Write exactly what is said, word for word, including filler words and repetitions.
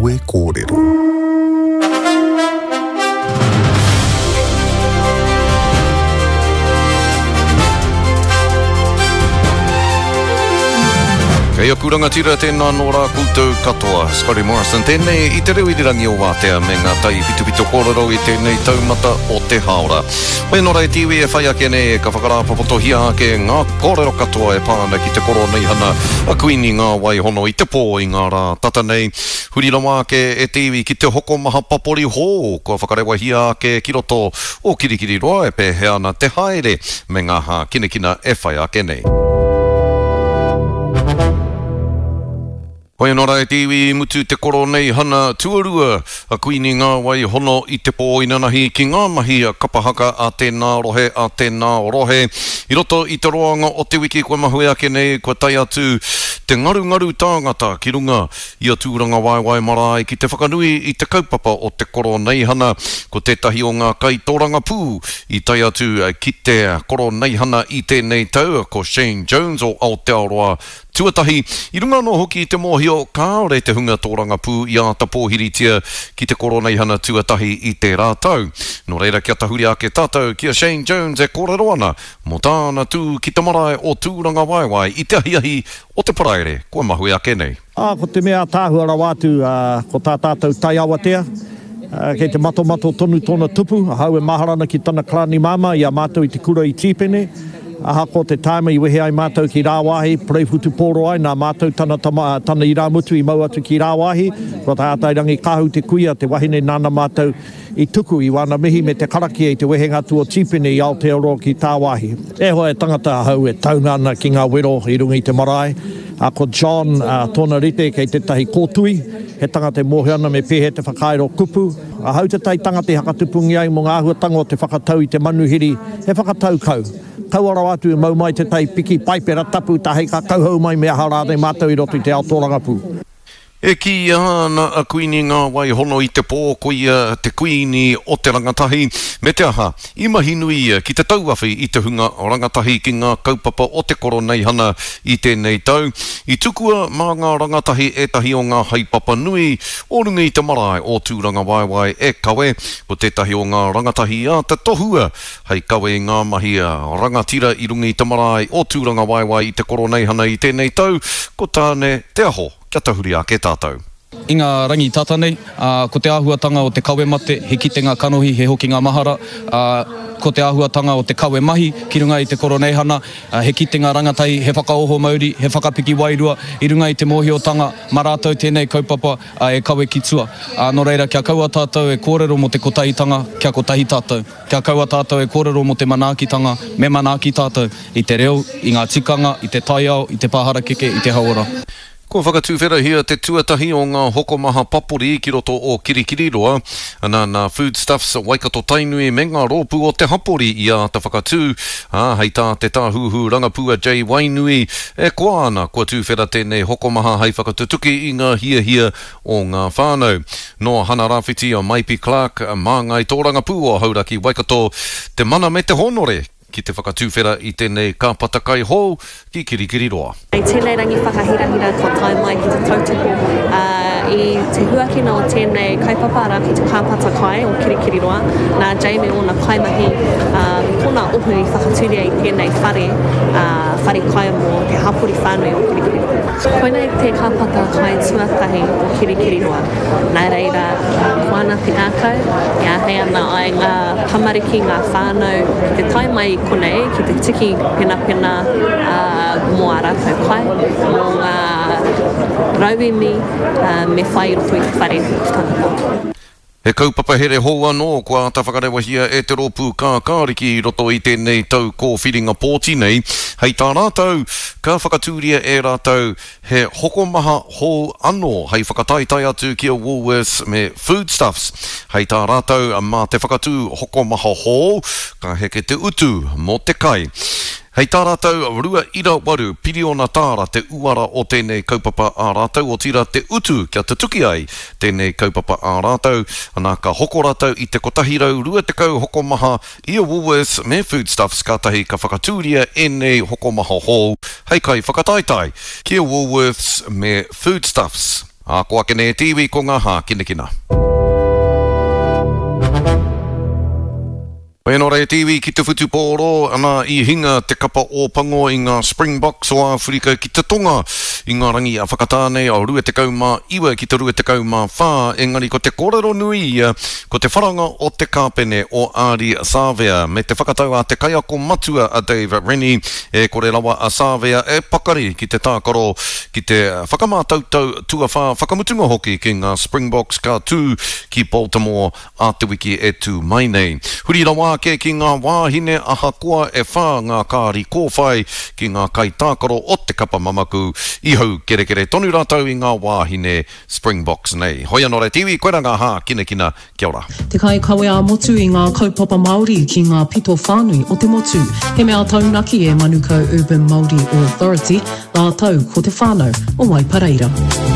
e kōrero. Kei aku rangatira tēnā nō rā koutou katoa. Scotty Morrison tēnei i te reo irirangi o Wātea me ngā tai pitupito kōrero i tēnei taumata o te haora. Hoi nō rai tiwi e whai ake nei ka whakarāpapotohia ake ngā kōrero katoa e pāna ki te koro nei hana a kuini ngā waihono i te pō i ngā rā tata nei. Hurira mā ake e tiwi ki te hoko maha papori hō kua whakarewahia ake ki roto o kirikiri roa e pēhea ana te haere me ngā hā kinekina e whai ake nei. Hoi anō rai tiwi mutu te koro nei hana tuarua a kuini ngā wai hono i te pō inanahi ki ngā mahi a kapahaka a tēnā rohe a tēnā rohe. I roto i te roanga o te wiki kua mahui ake nei kua tai atu te ngaru ngaru tāngata ki runga i a tūranga waiwai marae ki te whakanui i te kaupapa o te koro nei hana ko tētahi o ngā kai tōranga pū i tai atu ki te koro nei hana i tēnei tau ko Shane Jones o Aotearoa tuatahi. I runga no hoki i te mōhio kāore te hunga tōranga pū i a tapōhiritia ki te koro nei hana tuatahi i te rātau. No reira kia tahuri ake tātou kia Shane Jones e kōrero ana mo tāna tū ki te marae o tūranga waiwai i te ahiahi o te paraere. Kua mahui ake nei. Ah, ko te mea tāhua rawatu uh, ko tā tātou tai awatea. Uh, kei te mato mato tonu tōna tupu, hau e maharana ki tana klani mama i a mātou i te kura i tīpene. Aha ko te taima i wehe ai mātou ki rāwahi, preifutu pōro ai, nā mātou tana, tama, tana i rāmutu i mau atu ki rāwahi, ko tā ātairangi kahu te kuia, te wahine nāna mātou i tuku i wana mihi me te karakia i te wehenga tua tīpene i Aotearoa ki tā wahi. E hoa e tangata hau e tauna ana ki ngā wero i runga i te marae. A ko John uh, tōna rite kei te tahi kōtui, he tangata mohe ana me pehe te whakairo kupu. A hau te tai tangata i hakatupungi ai mo ngā ahuatanga o te whakatau i te manuhiri, he whakatau kau. Kauara atu e mau mai te tai piki paipera tapu tahi ka kauhau mai mea harare mātou i roto i te Aotearoa pū. E ki ana a kuini ngā wai hono i te pō koia te kuini o te rangatahi me te aha i mahi nui ki te tauwhawhi i te hunga o rangatahi ki ngā kaupapa o te koro nei hana i tēnei tau. I tukua mā ngā rangatahi e tahi o ngā haipapa nui o runga i te marae o tūranga waiwai e kawe ko tētahi o ngā rangatahi a te tohua hei kawe ngā mahi a rangatira i runga i te marae o tūranga waiwai i te koro nei hana i tēnei tau ko tāne te aho. Kia tahuri ake tātou. I ngā rangi tāta nei, uh, ko te āhuatanga o te kawe mate, he kite ngā kanohi, he hoki ngā mahara, uh, ko te āhuatanga o te kawe mahi, ki runga i te koro nei hana, uh, he kite ngā rangatai, he whakaoho mauri, he whakapiki wairua, i runga i te mohiotanga, marātou tēnei kaupapa uh, e kawe kitsua. Uh, no reira, kia kaua tātou e kōrero mo te kotahitanga, kia kotahi tātou. Kia kaua tātou e kōrero mo te manaakitanga, me manaaki tātou, i te reo, i ngā tikanga, i te taiao, i te pāhara keke, i te hauora. Ko whakatūwhera hia te tuatahi o ngā hokomaha papori ki roto o Kirikiriroa, ana nā Foodstuffs Waikato Tainui me ngā rōpū o te hapori i a ta whakatū, ah, hei tā te tāhuhu rangapua J. Wainui, e koa ana kua tūwhera tēnei hokomaha hei whakatutuki i ngā hia hia o ngā whānau. No hana rāwhiti o Maipi Clark, mā ngai tō rangapū o Hauraki Waikato, te mana me te honore. Ki te whakatūwhera i tēnei kāpata kai hou ki Kirikiriroa. Ei tēnei rangi whakahirahira ko tai mai ki te tautoko uh, i te huakina o tēnei kaipapara ki te kāpata kai o Kirikiriroa. Nā Jamie o nā kaimahi uh, tōna ohu i whakatūria i tēnei whare, uh, whare kai mo te hapuri whānui o Kirikiriroa. Koina i te kāpata kai tuatahi o Kirikiriroa. Nā reira, uh, koana te ākau, ia hei ana ai ngā tamariki, ngā whānau, te tai mai konei ki te tiki pena pena uh, mo a rātou kai, mo ngā rauimi uh, me whai roto i te whare tāna. He kaupapa here hou anō kua ta whakarewahia e te rōpū kā kāriki i roto i tēnei tau ko whiringa pōti nei. Hei tā rātou, ka whakatūria e rātou he hokomaha hou anō hei whakataitai atu ki a Woolworths me Foodstuffs. Hei tā rātou, mā te whakatū hokomaha hou, ka heke te utu mo te kai. Hei tā rātou, rua ira waru, piriona tāra te uara o tēnei kaupapa a rātou, o tira te utu kia te tuki ai tēnei kaupapa a rātou, anā ka hoko rātou i te kotahirau rua te kau hokomaha i a Woolworths me Foodstuffs kātahi ka whakatūria e nei hokomaha hou, hei kai whakataitai ki a Woolworths me Foodstuffs. A koa kene T V ko ngā hā kina kina. Pēnō rei T V ki te whutu pōro, ana i hinga te kapa o pango i ngā Springboks o Afrika ki te tonga i ngā rangi a whakatāne o rua te kaumā iwa ki te rua te kaumā whā, engari ko te kōrero nui ia, ko te wharanga o te kāpene o Ari Sāvea, me te whakatau a te kaiako matua a David Rennie, e kore rawa a Sāvea e pakari ki te tākaro, ki te whakamātautau tua whā whakamutunga hoki ki ngā Springboks ka tū ki Baltimore a te wiki e tū mai nei. Huri rawa ke ki ngā wāhine ahakoa e whā ngā kāri kōwhai ki ngā kai tākaro o te kapa mamaku i hau kere kere tonu rātau i ngā wāhine Springboks nei. Hoi anō rei T V, koe rā hā, kina kina, kia ora. Te kai kawe a motu i ngā kaupapa Māori ki ngā pito whānui o te motu. He mea taunaki e Manukau Urban Māori Authority, ngā tau ko te whānau o Waipareira.